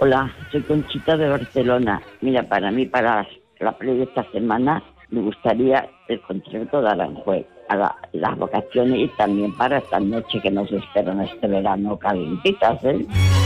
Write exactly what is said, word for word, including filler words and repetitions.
Hola, soy Conchita de Barcelona. Mira, para mí, para la play de esta semana, me gustaría el concierto de Aranjuez, a la, las vacaciones y también para esta noche que nos esperan este verano calentitas, ¿eh?